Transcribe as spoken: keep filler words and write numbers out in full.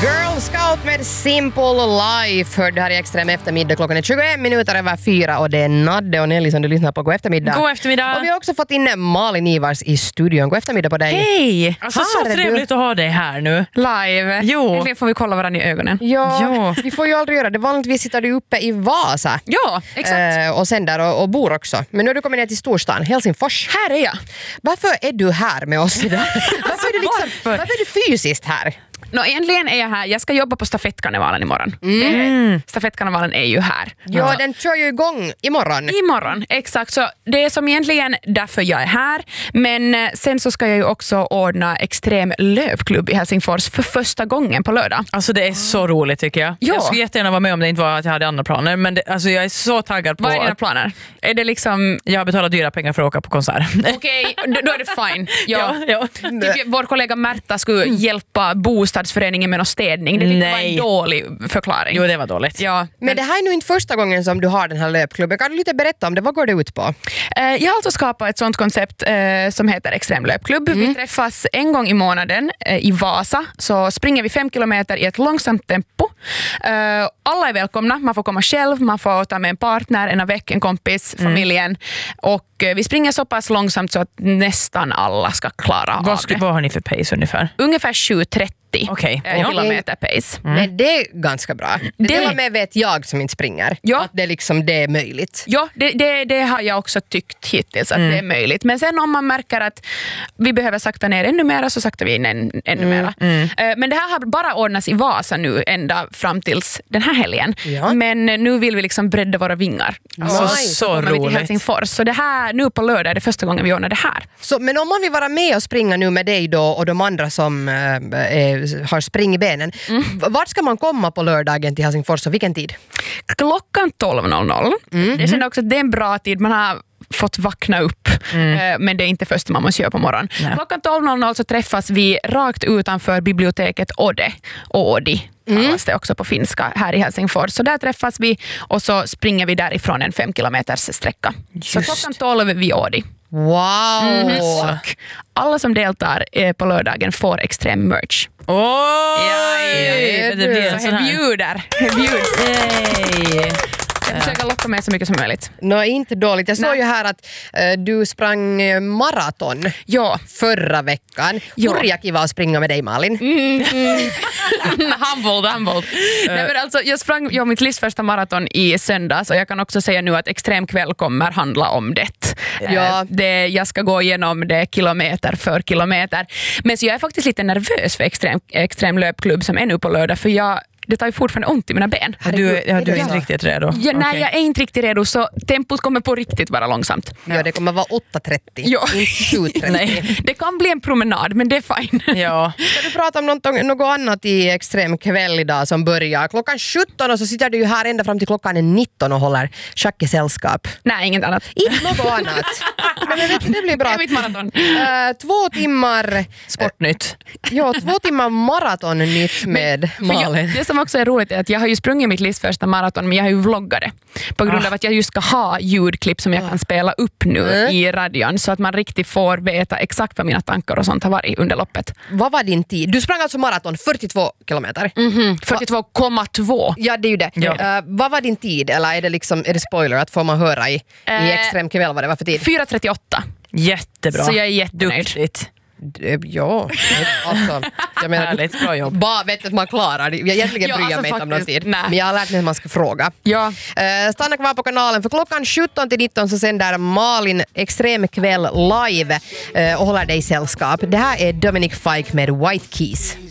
Girl Scout med Simple Life. Hör det här i Extrem eftermiddag. Klockan är tjugoen minuter över fyra och det är Nadde och Nelly som du lyssnar på. God eftermiddag. God eftermiddag. Och vi har också fått in Malin Ivars i studion. God eftermiddag på dig. Hej! Alltså Här så är trevligt du. att ha dig här nu. Live. Jo. Äntligen får vi kolla varandra i ögonen. Ja, Ja. vi får ju aldrig göra det. Vanligtvis sitter du uppe i Vasa. Ja, exakt. Eh, och sen där och, och bor också. Men nu har du kommit ner till storstan, Helsingfors. Här är jag. Varför är du här med oss idag? Varför är du, liksom, varför? varför är du fysiskt här? Nå, egentligen är jag här. Jag ska jobba på stafettkarnevalen imorgon. Mm. Stafettkarnevalen är ju här. Ja, Så- den kör ju igång imorgon. Imorgon, exakt. Så det är som egentligen därför jag är här. Men eh, sen så ska jag ju också ordna extrem löpklubb i Helsingfors för första gången på lördag. Alltså det är så roligt tycker jag. Ja. Jag skulle jättegärna vara med om det inte var att jag hade andra planer. Men det, alltså jag är så taggad på Vad är dina att planer? Är det liksom... jag har betalat dyra pengar för att åka på konsert. Okej, då då är det fine. Ja. ja. Typ, vår kollega Märta skulle hjälpa bostadsföreningen med någon städning. Det var en Nej. dålig förklaring. Jo, det var dåligt. Ja, Men det här är nu inte första gången som du har den här löpklubben. Kan du lite berätta om det? Vad går det ut på? Eh, Jag har alltså skapat ett sånt koncept eh, som heter Extrem löpklubb. Vi träffas en gång i månaden eh, i Vasa. Så springer vi fem kilometer i ett långsamt tempo. Eh, alla är välkomna. Man får komma själv, man får ta med en partner, en avec, en kompis, familjen. Och eh, vi springer så pass långsamt så att nästan alla ska klara av Vad, skulle, det. vad har ni för pace ungefär? Ungefär sju trettio Okej. eh, Ja. kilometer pace. Men det är ganska bra. Det, Det- till och med vet jag som inte springer. Ja. Att det, liksom, det är möjligt. Ja, det, det, det har jag också tyckt hittills att det är möjligt. Men sen om man märker att vi behöver sakta ner ännu mer så saktar vi in än, ännu mera. Eh, Men det här har bara ordnats i Vasa nu ända fram tills den här helgen. Ja. Men nu vill vi liksom bredda våra vingar. Alltså, Och så kommer vi till roligt. Helsingfors. Så det här nu på lördag är det första gången vi ordnar det här. Så, men om man vill vara med och springa nu med dig då och de andra som äh, är, har spring i benen. Mm. Vart ska man komma på lördagen till Helsingfors och vilken tid? Klockan tolv noll noll. Jag känner också att det är en bra tid. Man har fått vakna upp, eh, men det är inte först man måste göra på morgonen. Nej. Klockan tolv noll noll så träffas vi rakt utanför biblioteket Ode, Ådi. Kallas det också på finska här i Helsingfors. Så där träffas vi och så springer vi därifrån en fem kilometers sträcka. Så Just. klockan tolv vid Ådi. Wow! Och alla som deltar eh, på lördagen får extrem merch. Oj! ja, det blir en Så sån jag här. bjuder. Jag bjuds. Yay. Jag försöker locka med så mycket som möjligt. Nå, inte dåligt. Jag såg Nej. ju här att äh, du sprang äh, maraton Ja. förra veckan. Ja. Hurja kiva att springa med dig, Malin. humbled, humbled. Nej, men alltså, jag sprang jag mitt livs första maraton i söndags och jag kan också säga nu att Extremkväll kommer handla om det. Ja. Eh, det jag ska gå igenom det kilometer för kilometer. Men så jag är faktiskt lite nervös för extrem, extrem löpklubb som är nu på lördag för jag det tar ju fortfarande ont i mina ben. Du, ja, Är du det är inte så? riktigt redo. Ja, nej, Okej. jag är inte riktigt redo så tempot kommer på riktigt vara långsamt. Ja, det kommer vara åtta trettio, Ja. inte sju trettio. Nej. Det kan bli en promenad, men det är fine. Ja. Ska du prata om något, något annat i Extrem kväll idag som börjar klockan sjutton och så sitter du ju här ända fram till klockan nitton och håller schack i sällskap. Nej, inget annat. Inte något annat. Men det, det blir Det bra. är mitt maraton. Äh, två timmar Sportnytt. ja, två timmar maraton nytt med För jag, Malin. det som också är roligt är att jag har ju sprungit mitt livs första maraton men jag har ju vloggat det. På grund Ah. av att jag just ska ha ljudklipp som jag kan spela upp nu Mm. i radion så att man riktigt får veta exakt vad mina tankar och sånt har varit under loppet. Vad var din tid? Du sprang alltså maraton fyrtiotvå kilometer. Mm. fyrtiotvå komma två. Ja, det är ju det. Ja. Äh, vad var din tid? Eller är det, liksom, är det spoiler att får man höra i, i Eh, Extrem kväll vad det var för tid? fyra trettioåtta. Jättebra. Så jag är jättenöjd. Duktigt. Det- Ja, alltså, jag menar, Härligt, bra jobb. bara vet att man klarar det. Jag egentligen Ja, bryr jag alltså mig inte om någon faktiskt, tid. nej. Men jag har lärt mig att man ska fråga. Ja. Uh, stanna kvar på kanalen för klockan sjutton till nitton så sänder Malin Extrem kväll live uh, och håller dig i sällskap. Det här är Dominic Fike med White Keys.